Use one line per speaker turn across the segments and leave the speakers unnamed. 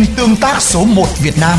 tin tương tác số 1 Việt Nam.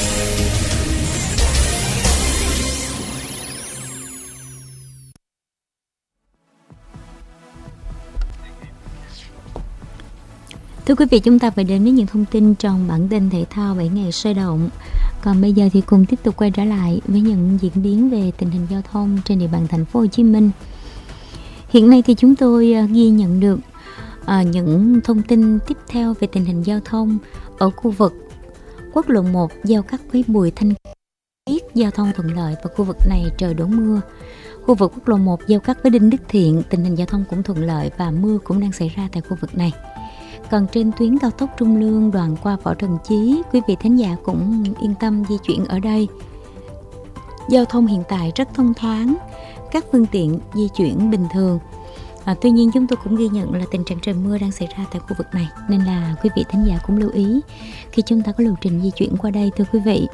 Thưa quý vị, chúng ta phải đến với những thông tin trong bản tin thể thao 7 ngày sôi động. Còn bây giờ thì cùng tiếp tục quay trở lại với những diễn biến về tình hình giao thông trên địa bàn thành phố Hồ Chí Minh. Hiện nay thì chúng tôi ghi nhận được những thông tin tiếp theo về tình hình giao thông ở khu vực quốc lộ 1 giao cắt với Bùi Thanh Khiết, giao thông thuận lợi và khu vực này trời đổ mưa. Khu vực quốc lộ 1 giao cắt với Đinh Đức Thiện, tình hình giao thông cũng thuận lợi và mưa cũng đang xảy ra tại khu vực này. Còn trên tuyến cao tốc Trung Lương đoạn qua Võ Trần Chí, quý vị thính giả cũng yên tâm di chuyển ở đây. Giao thông hiện tại rất thông thoáng, các phương tiện di chuyển bình thường. Tuy nhiên chúng tôi cũng ghi nhận là tình trạng trời mưa đang xảy ra tại khu vực này, nên là quý vị thính giả cũng lưu ý khi chúng ta có lộ trình di chuyển qua đây thưa quý vị.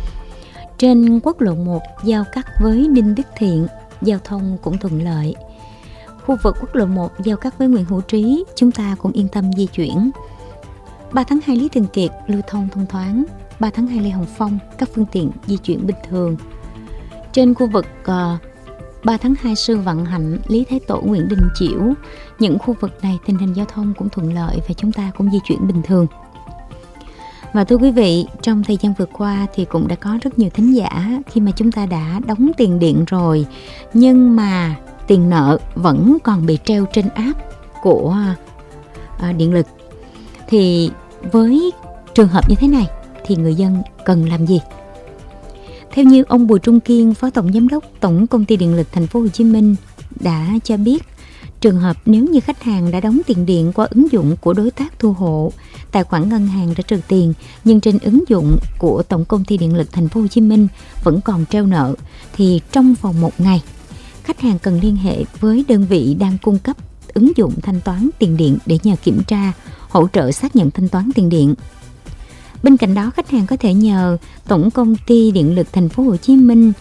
Trên quốc lộ 1 giao cắt với Đinh Đức Thiện, giao thông cũng thuận lợi. Khu vực quốc lộ 1 giao cắt với Nguyễn Hữu Trí, chúng ta cũng yên tâm di chuyển. 3 tháng 2 Lý Thường Kiệt lưu thông thông thoáng, 3 tháng 2 Lê Hồng Phong các phương tiện di chuyển bình thường. Trên khu vực 3 tháng 2 Sư Vạn Hạnh, Lý Thái Tổ, Nguyễn Đình Chiểu, những khu vực này tình hình giao thông cũng thuận lợi và chúng ta cũng di chuyển bình thường. Và thưa quý vị, trong thời gian vừa qua thì cũng đã có rất nhiều thính giả khi mà chúng ta đã đóng tiền điện rồi, nhưng mà tiền nợ vẫn còn bị treo trên app của điện lực. Thì với trường hợp như thế này thì người dân cần làm gì? Theo như ông Bùi Trung Kiên, Phó Tổng Giám đốc Tổng Công ty Điện lực Thành phố Hồ Chí Minh đã cho biết, trường hợp nếu như khách hàng đã đóng tiền điện qua ứng dụng của đối tác thu hộ, tài khoản ngân hàng đã trừ tiền, nhưng trên ứng dụng của Tổng Công ty Điện lực Thành phố Hồ Chí Minh vẫn còn treo nợ, thì trong vòng 1 ngày, khách hàng cần liên hệ với đơn vị đang cung cấp ứng dụng thanh toán tiền điện để nhờ kiểm tra, hỗ trợ xác nhận thanh toán tiền điện. Bên cạnh đó, khách hàng có thể nhờ Tổng Công ty Điện lực Thành phố Hồ Chí Minh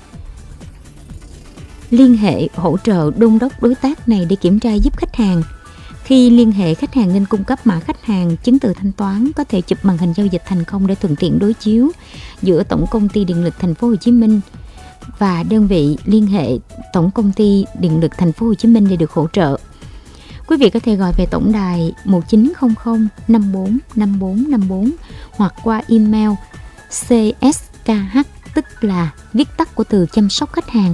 liên hệ hỗ trợ đôn đốc đối tác này để kiểm tra giúp khách hàng. Khi liên hệ, khách hàng nên cung cấp mã khách hàng, chứng từ thanh toán, có thể chụp màn hình giao dịch thành công để thuận tiện đối chiếu giữa Tổng Công ty Điện lực Thành phố Hồ Chí Minh và đơn vị liên hệ Tổng Công ty Điện lực Thành phố Hồ Chí Minh để được hỗ trợ. Quý vị có thể gọi về tổng đài 1900 54 54 54 hoặc qua email CSKH, tức là viết tắt của từ chăm sóc khách hàng,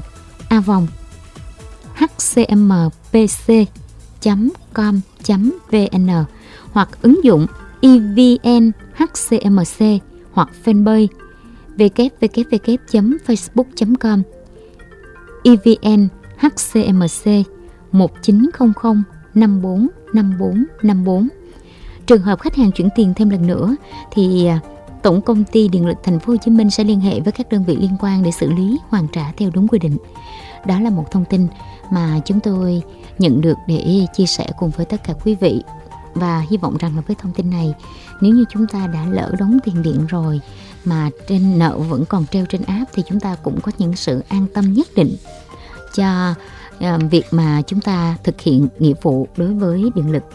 hcmpc.com.vn hoặc ứng dụng EVN HCMC hoặc fanpage www.facebook.com EVN HCMC 1900 54 54 54. Trường hợp khách hàng chuyển tiền thêm lần nữa thì Tổng Công ty Điện lực Thành phố Hồ Chí Minh sẽ liên hệ với các đơn vị liên quan để xử lý hoàn trả theo đúng quy định. Đó là một thông tin mà chúng tôi nhận được để chia sẻ cùng với tất cả quý vị. Và hy vọng rằng là với thông tin này, nếu như chúng ta đã lỡ đóng tiền điện rồi mà trên nợ vẫn còn treo trên app thì chúng ta cũng có những sự an tâm nhất định cho việc mà chúng ta thực hiện nghĩa vụ đối với điện lực.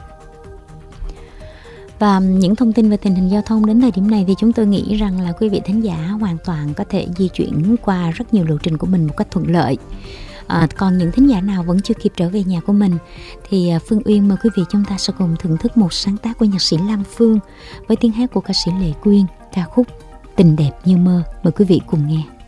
Và những thông tin về tình hình giao thông đến thời điểm này thì chúng tôi nghĩ rằng là quý vị thính giả hoàn toàn có thể di chuyển qua rất nhiều lộ trình của mình một cách thuận lợi. Còn những thính giả nào vẫn chưa kịp trở về nhà của mình thì Phương Uyên mời quý vị chúng ta sẽ cùng thưởng thức một sáng tác của nhạc sĩ Lam Phương với tiếng hát của ca sĩ Lệ Quyên, ca khúc Tình Đẹp Như Mơ. Mời quý vị cùng nghe.